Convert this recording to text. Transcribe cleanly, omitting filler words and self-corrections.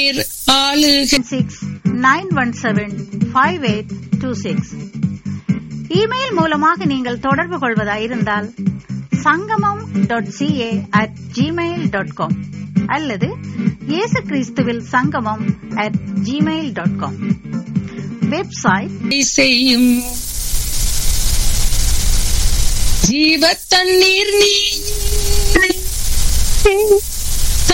ஆளுக 9175826. இமெயில் மூலமாக நீங்கள் தொடர்பு கொள்வதாயிருந்தால் sangamam.ca@gmail.com அல்லது இயேசு கிறிஸ்துவில் சங்கமம் @gmail.com. வெப்சைட் செய்யும் ஜீவ தண்ணீர் நீ